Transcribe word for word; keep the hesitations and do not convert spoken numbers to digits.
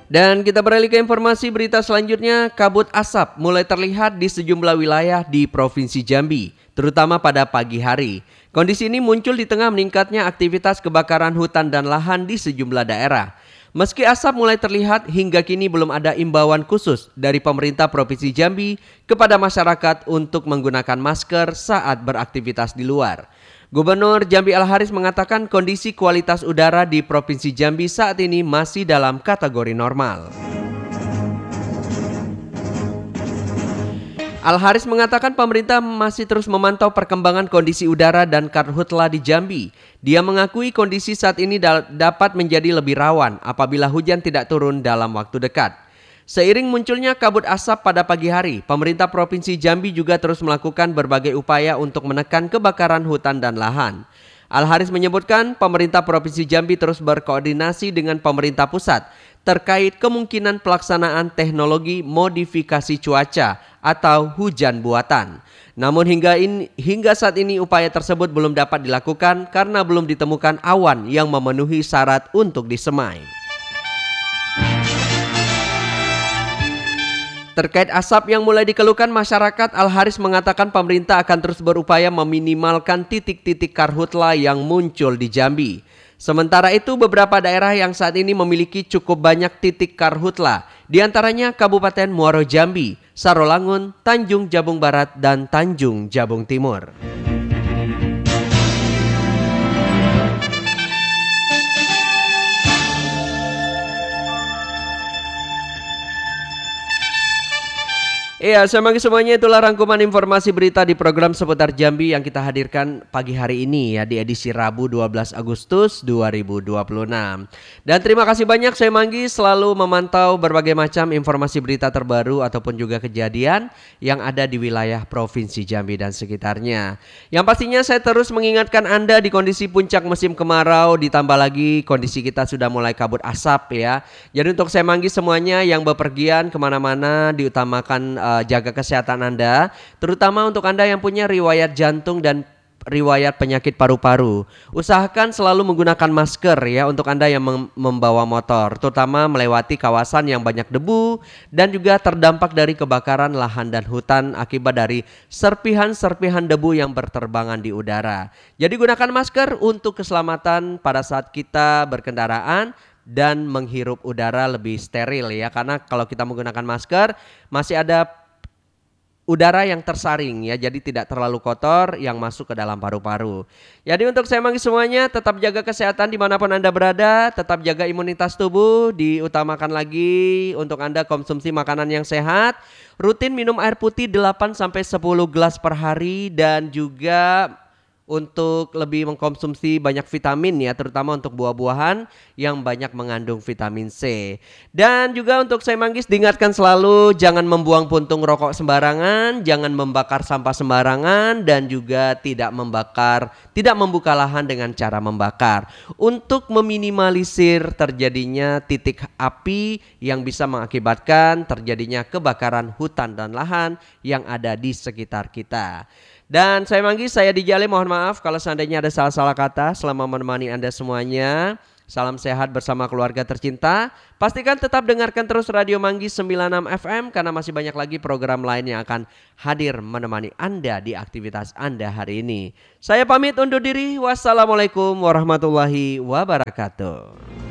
Dan kita beralih ke informasi berita selanjutnya, kabut asap mulai terlihat di sejumlah wilayah di Provinsi Jambi, terutama pada pagi hari. Kondisi ini muncul di tengah meningkatnya aktivitas kebakaran hutan dan lahan di sejumlah daerah. Meski asap mulai terlihat, hingga kini belum ada imbauan khusus dari pemerintah Provinsi Jambi kepada masyarakat untuk menggunakan masker saat beraktivitas di luar. Gubernur Jambi Al-Haris mengatakan kondisi kualitas udara di Provinsi Jambi saat ini masih dalam kategori normal. Al-Haris mengatakan pemerintah masih terus memantau perkembangan kondisi udara dan karhutla di Jambi. Dia mengakui kondisi saat ini da- dapat menjadi lebih rawan apabila hujan tidak turun dalam waktu dekat. Seiring munculnya kabut asap pada pagi hari, pemerintah Provinsi Jambi juga terus melakukan berbagai upaya untuk menekan kebakaran hutan dan lahan. Al-Haris menyebutkan pemerintah Provinsi Jambi terus berkoordinasi dengan pemerintah pusat terkait kemungkinan pelaksanaan teknologi modifikasi cuaca atau hujan buatan. Namun hingga ini, hingga saat ini upaya tersebut belum dapat dilakukan karena belum ditemukan awan yang memenuhi syarat untuk disemai. Terkait asap yang mulai dikeluhkan masyarakat, Al-Haris mengatakan pemerintah akan terus berupaya meminimalkan titik-titik karhutla yang muncul di Jambi. Sementara itu beberapa daerah yang saat ini memiliki cukup banyak titik karhutla, di antaranya Kabupaten Muaro Jambi, Sarolangun, Tanjung Jabung Barat, dan Tanjung Jabung Timur. Iya, selamat pagi semuanya, itulah rangkuman informasi berita di program seputar Jambi yang kita hadirkan pagi hari ini ya di edisi Rabu dua belas Agustus dua ribu dua puluh enam. Dan terima kasih banyak, saya Manggi selalu memantau berbagai macam informasi berita terbaru ataupun juga kejadian yang ada di wilayah Provinsi Jambi dan sekitarnya. Yang pastinya saya terus mengingatkan Anda di kondisi puncak musim kemarau, ditambah lagi kondisi kita sudah mulai kabut asap ya. Jadi untuk saya Manggi semuanya yang bepergian kemana-mana diutamakan Uh, jaga kesehatan Anda, terutama untuk Anda yang punya riwayat jantung dan riwayat penyakit paru-paru. Usahakan selalu menggunakan masker ya untuk Anda yang mem- membawa motor, terutama melewati kawasan yang banyak debu dan juga terdampak dari kebakaran lahan dan hutan akibat dari serpihan-serpihan debu yang berterbangan di udara. Jadi gunakan masker untuk keselamatan pada saat kita berkendaraan dan menghirup udara lebih steril ya, karena kalau kita menggunakan masker masih ada udara yang tersaring ya, jadi tidak terlalu kotor yang masuk ke dalam paru-paru. Jadi untuk saya Manggi semuanya tetap jaga kesehatan dimanapun Anda berada, tetap jaga imunitas tubuh, diutamakan lagi untuk Anda konsumsi makanan yang sehat, rutin minum air putih delapan sampai sepuluh gelas per hari, dan juga untuk lebih mengkonsumsi banyak vitamin ya, terutama untuk buah-buahan yang banyak mengandung vitamin C. Dan juga untuk saya Manggis diingatkan selalu jangan membuang puntung rokok sembarangan, jangan membakar sampah sembarangan, dan juga tidak membakar, tidak membuka lahan dengan cara membakar untuk meminimalisir terjadinya titik api yang bisa mengakibatkan terjadinya kebakaran hutan dan lahan yang ada di sekitar kita. Dan saya Manggi, saya Dijali, mohon maaf kalau seandainya ada salah-salah kata selama menemani Anda semuanya. Salam sehat bersama keluarga tercinta. Pastikan tetap dengarkan terus Radio Manggi sembilan puluh enam F M karena masih banyak lagi program lain yang akan hadir menemani Anda di aktivitas Anda hari ini. Saya pamit undur diri. Wassalamualaikum warahmatullahi wabarakatuh.